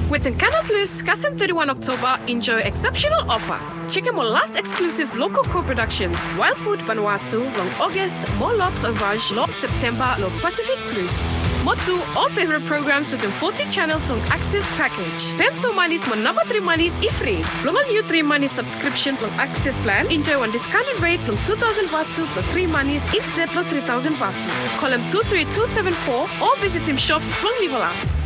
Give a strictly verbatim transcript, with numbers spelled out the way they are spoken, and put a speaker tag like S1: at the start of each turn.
S1: With Canal Plus, Kasem thirty-first October, enjoy exceptional offer. Check out my last exclusive local co-productions, Wild Food Vanuatu, long August, more L'Autre Vage, long September, long Pacific Plus. Motu, all favorite programs within forty channels on Access Package. Femto Manis, my number three Manis, ifree. Long on new three Manis subscription on Access Plan, enjoy one discounted rate from two thousand Vatu for three Manis instead of three thousand Vatu. Call him two three two seven four or visit him shops from Nivola.